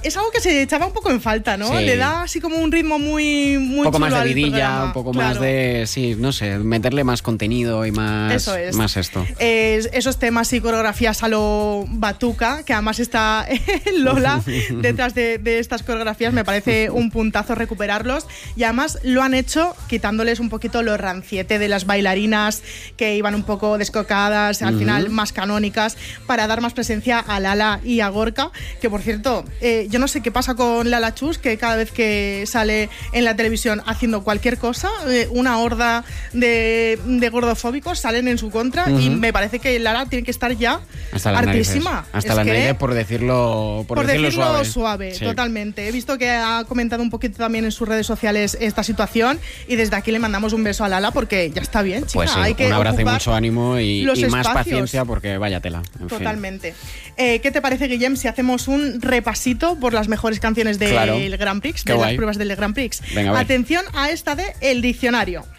es algo que se echaba un poco en falta, ¿no? Sí. Le da así como un ritmo muy Un poco chulo más de al vidilla, programa. un poco Claro. más de, sí, no sé, meterle más contenido y más, Eso es. más esto. Esos temas y coreografías a lo batuca, que además está Lola detrás de estas coreografías, me parece un puntazo recuperarlos. Y además lo han hecho quitándoles un poquito lo ranciete de las bailarinas que iban un poco descocadas, al final más canónicas, para dar más presencia a Lala y a Gorka, que por cierto, yo no sé qué pasa con Lala Chus, que cada vez que sale en la televisión haciendo cualquier cosa, una horda de gordofóbicos salen en su contra y me parece que Lala tiene que estar ya Hasta las hartísima. narices. Hasta las narices, por decirlo suave, Sí. totalmente. He visto que ha comentado un poquito también en sus redes sociales esta situación y desde aquí le mandamos un beso a Lala porque ya está bien, chica. Pues sí, hay que un abrazo y ocupar mucho ánimo y los más espacios. paciencia porque vaya tela. En fin. Totalmente. ¿Qué te parece, Guillem, si hacemos un repasito por las mejores canciones del Claro. Grand Prix, Qué de guay. las pruebas del Grand Prix? Venga, a ver. Atención a esta de El Diccionario.